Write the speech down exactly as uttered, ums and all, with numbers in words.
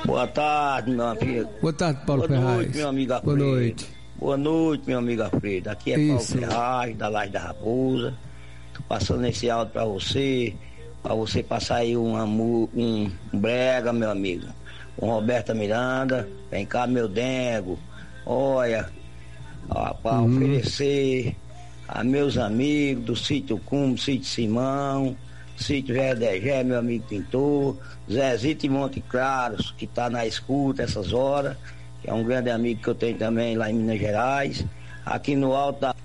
Boa tarde, meu amigo. Boa tarde, Paulo Boa Ferraz. noite, meu amigo Alfredo. Boa noite. Boa noite, meu amigo Alfredo. Aqui é Isso. Paulo Ferraz, da Laje da Raposa. Tô passando esse áudio pra você, pra você passar aí uma, um brega, meu amigo. Com Roberta Miranda. Vem cá, meu dengo. Olha, ó, pra Uhum. oferecer a meus amigos do Sítio Cumbo, Sítio Simão, Sítio Verdegé, meu amigo pintor, Zezito e Monte Claros, que tá na escuta essas horas, que é um grande amigo que eu tenho também lá em Minas Gerais, aqui no Alto da